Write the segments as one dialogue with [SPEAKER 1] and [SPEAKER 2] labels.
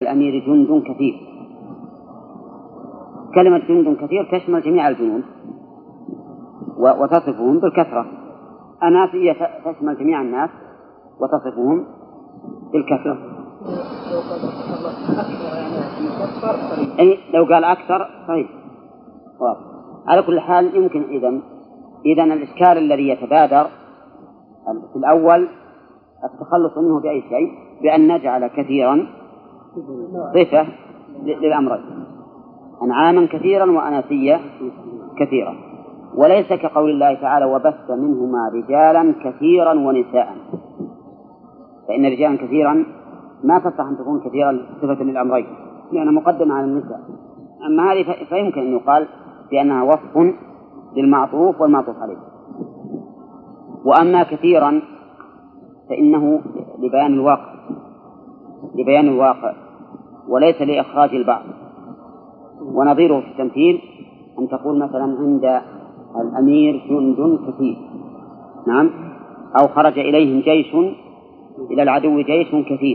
[SPEAKER 1] للأمير جند كثير. كلمة جند كثير تشمل جميع الجنود وتصفهم بالكثرة. أناسية تشمل جميع الناس وتصفهم بالكثرة. أي لو قال أكثر طيب. على كل حال يمكن إذن الإشكال الذي يتبادر في الأول التخلص منه بأي شيء، بأن نجعل كثيرا صفة للأمرين، أنعاما كثيرا وأناسية كثيرا، وليس كقول الله تعالى وبث منهما رجالا كثيرا ونساء، فإن رجالا كثيرا ما تصح أن تكون كثيرا صفة للأمرين لأنها مقدمة على النساء. أما هذه فيمكن أن يقال بأنها وصف للمعطوف والمعطوف عليه. وأما كثيرا فإنه لبيان الواقع وليس لإخراج البعض. ونظيره في التمثيل أن تقول مثلا عند الأمير جند كثير، نعم، أو خرج إليهم جيش، إلى العدو جيش كثير،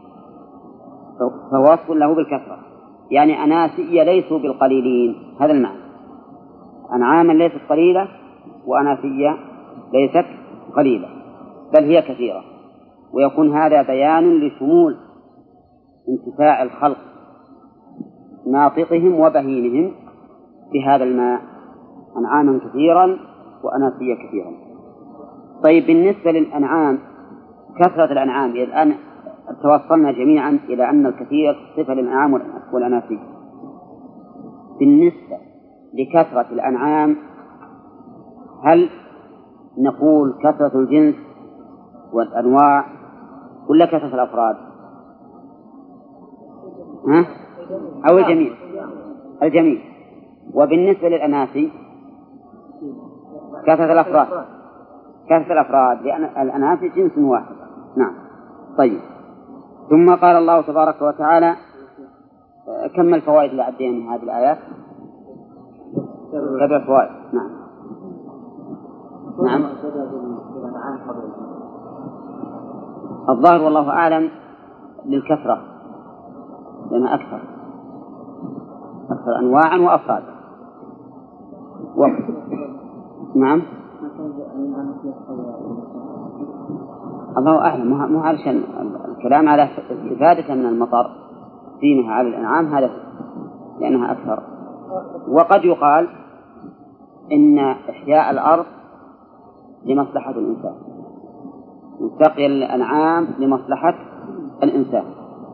[SPEAKER 1] فوصف له بالكثرة، يعني أناسية ليسوا بالقليلين، هذا المعنى. أنعاما ليست قليلة وأناسية ليست قليلة بل هي كثيرة. ويكون هذا بيان لشمول انتفاع الخلق ناطقهم وبهيمهم بهذا الماء، أنعاما كثيرا وأناسية كثيرا. طيب بالنسبة للأنعام، كثرة الأنعام الآن توصلنا جميعا إلى أن الكثير صفة للأنعام والأناسية. بالنسبة لكثرة الأنعام هل نقول كثرة الجنس والأنواع ولا كثرة الأفراد؟ أو الجميع؟ الجميع. وبالنسبة للأناسي كثرة الأفراد لأن الأناسي جنس واحد. نعم. طيب ثم قال الله تبارك وتعالى كم الفوائد اللي عدينا من هذه الآيات؟ 7 فوائد. نعم. الظاهر والله أعلم للكثرة لأنها أكثر أنواعا وأفراد. نعم. الله أعلم، مو علشان الكلام على استفادة من المطر دينها على الأنعام هذا لأنها أكثر. وقد يقال إن إحياء الأرض لمصلحة الإنسان وسقي الأنعام لمصلحة الإنسان،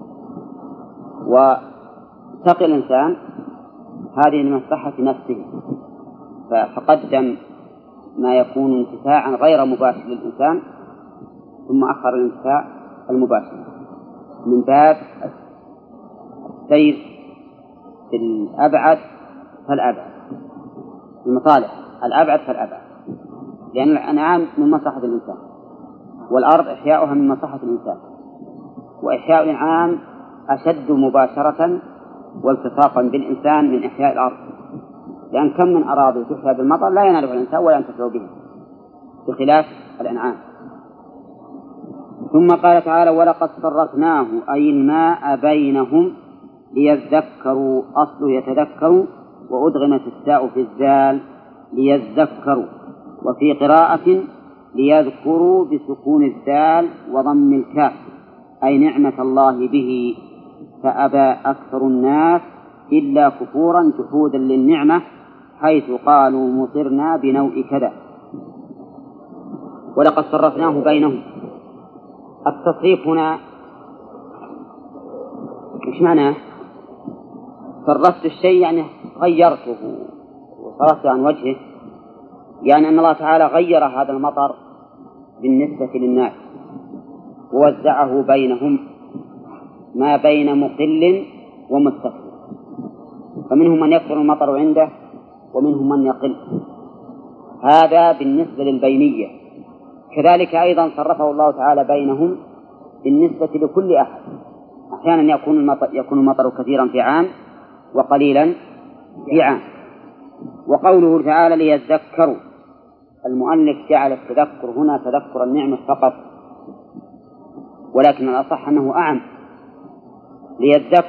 [SPEAKER 1] وسقي الإنسان هذه لمصلحة نفسه، فقدم ما يكون انتفاعا غير مباشر للإنسان ثم أخر الانتفاع المباشر من باب السير في الأبعد فالأبعد، المصالح الأبعد فالأبعد، لأن الأنعام من مصلحة الإنسان والأرض إحياؤها من مصلحة الإنسان، وإحياء الأنعام أشد مباشرة والتصاقا بالإنسان من إحياء الأرض، لأن كم من أراضي تحيا بالمطر لا ينالها الإنسان ولا ينتفع به بخلاف الأنعام. ثم قال تعالى ولقد صرفناه أي الماء بينهم ليذكروا، أصله يتذكروا وأدغمت التاء في الزال ليذكروا، وفي قراءة ليذكروا بسكون الزال وضم الكاف أي نعمة الله به، فأبى أكثر الناس إلا كفورا جحودا للنعمة حيث قالوا مطرنا بنوء كذا. ولقد صرفناه بينهم، التصريف هنا إيش معناه؟ صرفت الشيء يعني غيرته وصرفته عن وجهه، يعني أن الله تعالى غير هذا المطر بالنسبة للناس ووزعه بينهم ما بين مقل ومستكثر، فمنهم من يكثر المطر عنده ومنهم من يقل، هذا بالنسبة للبينية. كذلك أيضا صرفه الله تعالى بينهم بالنسبة لكل أحد، أحيانا يكون المطر كثيرا في عام وقليلا في عام. وقوله تعالى ليذكروا، المؤلف جعل التذكر هنا تذكر النعمة فقط، ولكن الأصح أنه أعم، ليذكروا